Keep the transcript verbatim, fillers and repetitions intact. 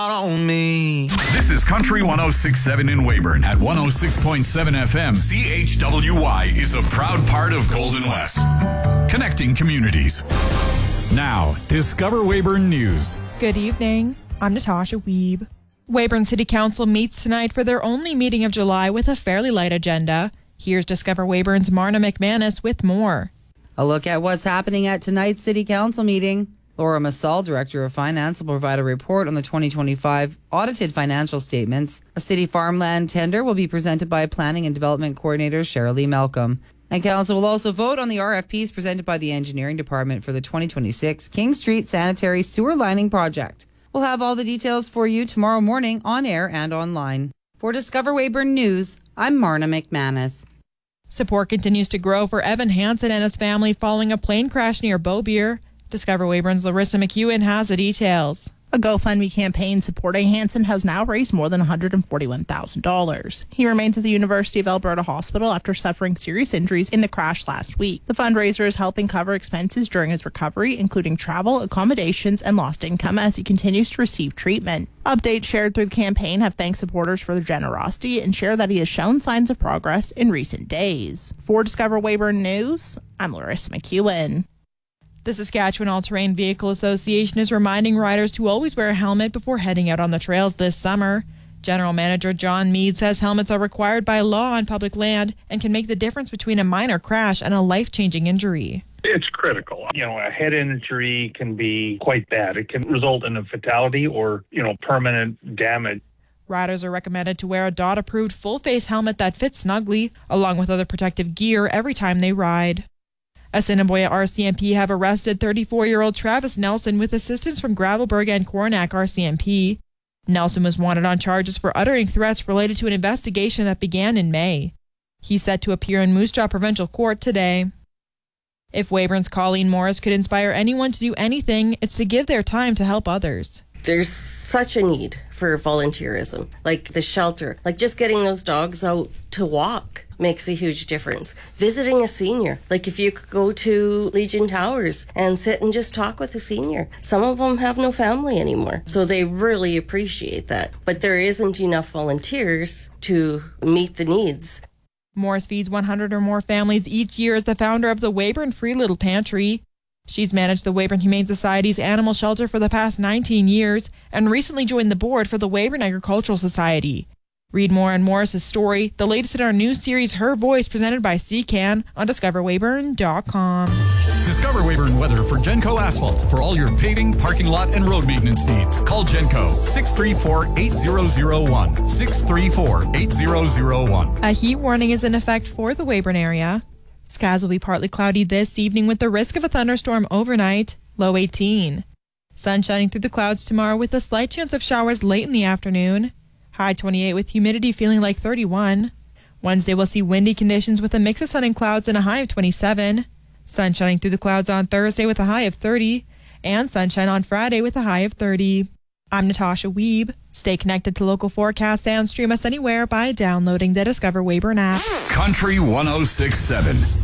On me. This is Country one oh six point seven in Weyburn at one oh six point seven F M. C H W Y is a proud part of Golden West, connecting communities. Now, Discover Weyburn News. Good evening. I'm Natasha Wiebe. Weyburn City Council meets tonight for their only meeting of July with a fairly light agenda. Here's Discover Weyburn's Marna McManus with more. A look at what's happening at tonight's City Council meeting. Laura Massal, Director of Finance, will provide a report on the twenty twenty-five audited financial statements. A city farmland tender will be presented by Planning and Development Coordinator Cheryl Lee Malcolm. And Council will also vote on the R F Ps presented by the Engineering Department for the twenty twenty-six King Street Sanitary Sewer Lining Project. We'll have all the details for you tomorrow morning on air and online. For Discover Weyburn News, I'm Marna McManus. Support continues to grow for Evan Hansen and his family following a plane crash near Beaubeer. Discover Weyburn's Larissa McEwen has the details. A GoFundMe campaign supporting Hansen has now raised more than one hundred forty-one thousand dollars. He remains at the University of Alberta Hospital after suffering serious injuries in the crash last week. The fundraiser is helping cover expenses during his recovery, including travel, accommodations, and lost income as he continues to receive treatment. Updates shared through the campaign have thanked supporters for their generosity and share that he has shown signs of progress in recent days. For Discover Weyburn News, I'm Larissa McEwen. The Saskatchewan All-Terrain Vehicle Association is reminding riders to always wear a helmet before heading out on the trails this summer. General Manager John Mead says helmets are required by law on public land and can make the difference between a minor crash and a life-changing injury. It's critical. You know, a head injury can be quite bad. It can result in a fatality or, you know, permanent damage. Riders are recommended to wear a D O T-approved full-face helmet that fits snugly, along with other protective gear every time they ride. Assiniboia R C M P have arrested thirty-four-year-old Travis Nelson with assistance from Gravelberg and Coronach R C M P. Nelson was wanted on charges for uttering threats related to an investigation that began in May. He's set to appear in Moose Jaw Provincial Court today. If Weyburn's Colleen Morris could inspire anyone to do anything, it's to give their time to help others. There's such a need for volunteerism, like the shelter, like just getting those dogs out to walk makes a huge difference. Visiting a senior, like if you could go to Legion Towers and sit and just talk with a senior. Some of them have no family anymore, so they really appreciate that. But there isn't enough volunteers to meet the needs. Morris feeds one hundred or more families each year as the founder of the Weyburn Free Little Pantry. She's managed the Weyburn Humane Society's animal shelter for the past nineteen years and recently joined the board for the Weyburn Agricultural Society. Read more on Morris's story, the latest in our new series Her Voice, presented by C C A N on discover weyburn dot com. Discover Weyburn weather for Genco Asphalt. For all your paving, parking lot, and road maintenance needs, call Genco six three four, eight zero zero one. six three four, eight zero zero one. A heat warning is in effect for the Weyburn area. Skies will be partly cloudy this evening with the risk of a thunderstorm overnight, low eighteen. Sun shining through the clouds tomorrow with a slight chance of showers late in the afternoon. High twenty-eight with humidity feeling like thirty-one. Wednesday will see windy conditions with a mix of sun and clouds and a high of twenty-seven. Sun shining through the clouds on Thursday with a high of thirty. And sunshine on Friday with a high of thirty. I'm Natasha Wiebe. Stay connected to local forecasts and stream us anywhere by downloading the Discover Weyburn app. Country one oh six point seven.